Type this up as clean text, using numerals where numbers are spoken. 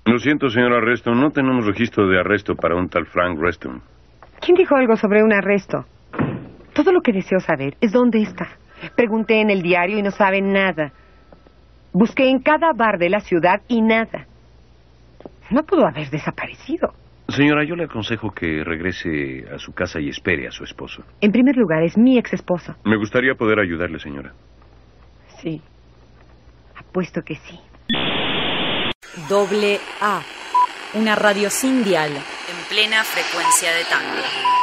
Lo siento, señora Reston, no tenemos registro de arresto para un tal Frank Reston. ¿Quién dijo algo sobre un arresto? Todo lo que deseo saber es dónde está. Pregunté en el diario y no sabe nada. Busqué en cada bar de la ciudad y nada. No pudo haber desaparecido. Señora, yo le aconsejo que regrese a su casa y espere a su esposo. En primer lugar, es mi ex esposo. Me gustaría poder ayudarle, señora. Sí. Apuesto que sí. AA, una radio sin dial, en plena frecuencia de tango.